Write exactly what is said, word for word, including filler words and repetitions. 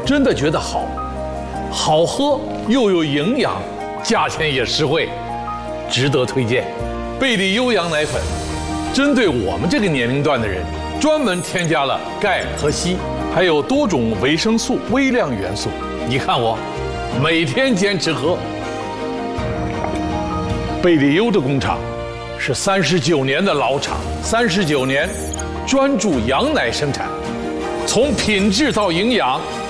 真的觉得好，好喝又有营养，价钱也实惠，值得推荐。贝利优羊奶粉，针对我们这个年龄段的人，专门添加了钙和硒，还有多种维生素、微量元素。你看我，每天坚持喝。贝利优的工厂是三十九年的老厂，三十九年专注羊奶生产，从品质到营养